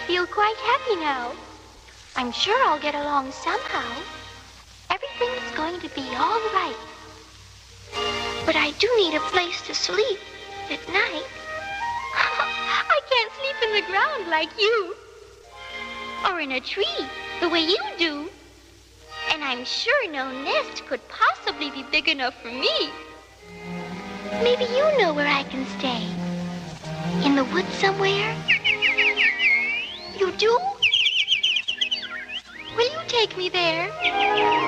feel quite happy now. I'm sure I'll get along somehow. Everything's going to be all right. But I do need a place to sleep at night. I can't sleep in the ground like you. Or in a tree, the way you do. And I'm sure no nest could possibly be big enough for me. Maybe you know where I can stay. In the woods somewhere? You do? Will you take me there?